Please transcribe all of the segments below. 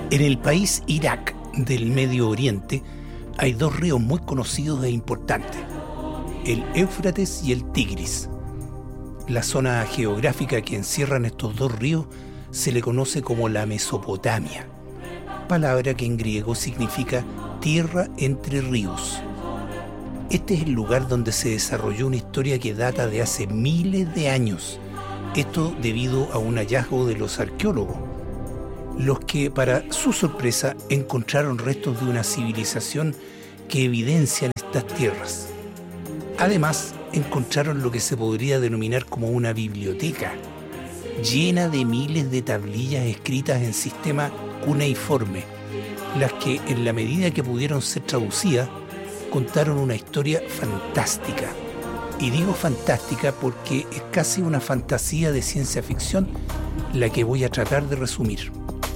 En el país Irak del Medio Oriente hay dos ríos muy conocidos e importantes, el Éufrates y el Tigris. La zona geográfica que encierran estos dos ríos se le conoce como la Mesopotamia, palabra que en griego significa tierra entre ríos. Este es el lugar donde se desarrolló una historia que data de hace miles de años, esto debido a un hallazgo de los arqueólogos, los que, para su sorpresa, encontraron restos de una civilización que evidencian estas tierras. Además, encontraron lo que se podría denominar como una biblioteca, llena de miles de tablillas escritas en sistema cuneiforme, las que, en la medida que pudieron ser traducidas, contaron una historia fantástica. Y digo fantástica porque es casi una fantasía de ciencia ficción la que voy a tratar de resumir.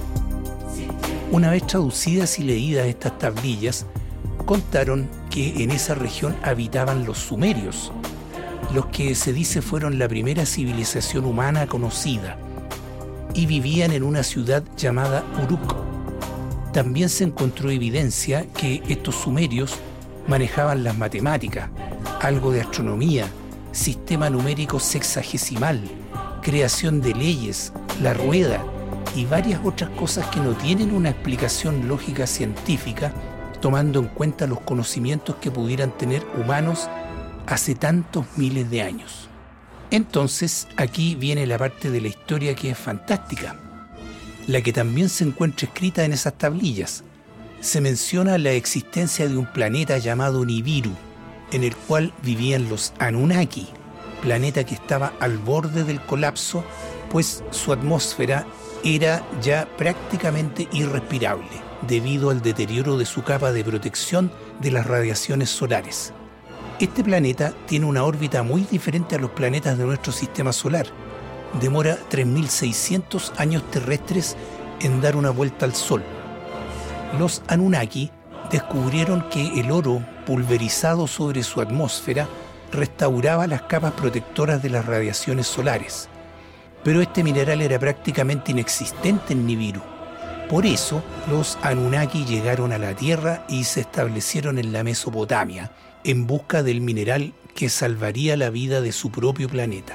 Una vez traducidas y leídas estas tablillas, contaron que en esa región habitaban los sumerios, los que se dice fueron la primera civilización humana conocida, y vivían en una ciudad llamada Uruk. También se encontró evidencia que estos sumerios manejaban las matemáticas, algo de astronomía, sistema numérico sexagesimal, creación de leyes, la rueda y varias otras cosas que no tienen una explicación lógica científica, tomando en cuenta los conocimientos que pudieran tener humanos hace tantos miles de años. Entonces, aquí viene la parte de la historia que es fantástica, la que también se encuentra escrita en esas tablillas. Se menciona la existencia de un planeta llamado Nibiru, en el cual vivían los Anunnaki, planeta que estaba al borde del colapso, pues su atmósfera era ya prácticamente irrespirable, debido al deterioro de su capa de protección de las radiaciones solares. Este planeta tiene una órbita muy diferente a los planetas de nuestro sistema solar. Demora 3.600 años terrestres en dar una vuelta al Sol. Los Anunnaki descubrieron que el oro pulverizado sobre su atmósfera restauraba las capas protectoras de las radiaciones solares. Pero este mineral era prácticamente inexistente en Nibiru. Por eso, los Anunnaki llegaron a la Tierra y se establecieron en la Mesopotamia, en busca del mineral que salvaría la vida de su propio planeta.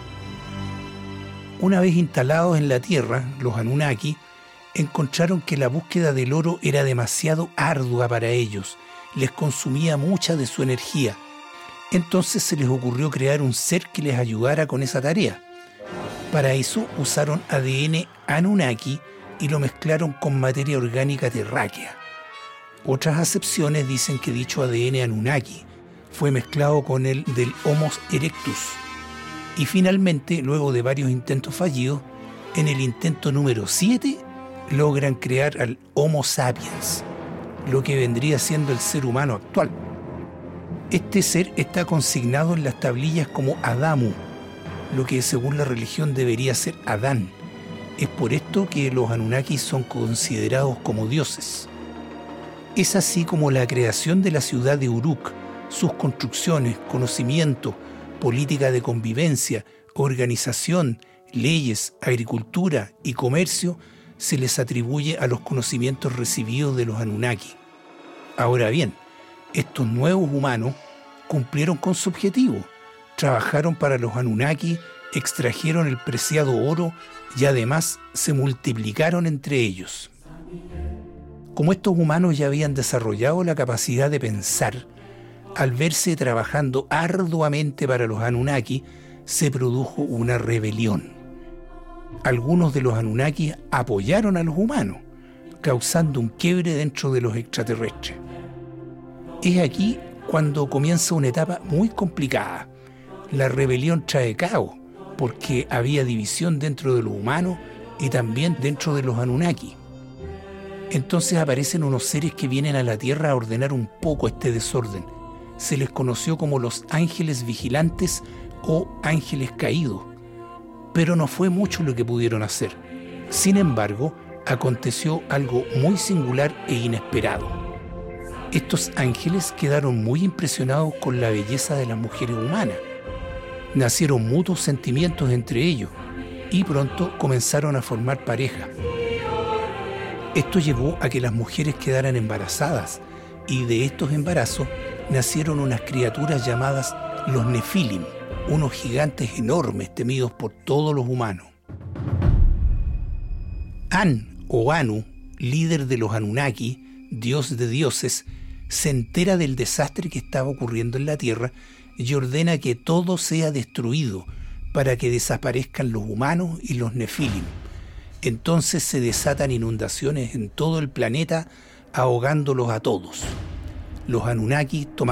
Una vez instalados en la Tierra, los Anunnaki encontraron que la búsqueda del oro era demasiado ardua para ellos, les consumía mucha de su energía. Entonces se les ocurrió crear un ser que les ayudara con esa tarea. Para eso usaron ADN Anunnaki y lo mezclaron con materia orgánica terráquea. Otras acepciones dicen que dicho ADN Anunnaki fue mezclado con el del Homo erectus. Y finalmente, luego de varios intentos fallidos, en el intento número 7 logran crear al Homo sapiens, lo que vendría siendo el ser humano actual. Este ser está consignado en las tablillas como Adamu, lo que según la religión debería ser Adán. Es por esto que los Anunnaki son considerados como dioses. Es así como la creación de la ciudad de Uruk, sus construcciones, conocimiento, política de convivencia, organización, leyes, agricultura y comercio se les atribuye a los conocimientos recibidos de los Anunnaki. Ahora bien, estos nuevos humanos cumplieron con su objetivo. Trabajaron para los Anunnaki, extrajeron el preciado oro y además se multiplicaron entre ellos. Como estos humanos ya habían desarrollado la capacidad de pensar, al verse trabajando arduamente para los Anunnaki, se produjo una rebelión. Algunos de los Anunnaki apoyaron a los humanos, causando un quiebre dentro de los extraterrestres. Es aquí cuando comienza una etapa muy complicada. La rebelión trae caos, porque había división dentro de los humanos y también dentro de los Anunnaki. Entonces aparecen unos seres que vienen a la Tierra a ordenar un poco este desorden. Se les conoció como los ángeles vigilantes o ángeles caídos, pero no fue mucho lo que pudieron hacer. Sin embargo, aconteció algo muy singular e inesperado. Estos ángeles quedaron muy impresionados con la belleza de las mujeres humanas. Nacieron mutuos sentimientos entre ellos y pronto comenzaron a formar pareja. Esto llevó a que las mujeres quedaran embarazadas, y de estos embarazos nacieron unas criaturas llamadas los Nefilim, unos gigantes enormes temidos por todos los humanos. An o Anu, líder de los Anunnaki, dios de dioses, se entera del desastre que estaba ocurriendo en la Tierra y ordena que todo sea destruido para que desaparezcan los humanos y los Nefilim. Entonces se desatan inundaciones en todo el planeta, ahogándolos a todos. Los Anunnaki tomaron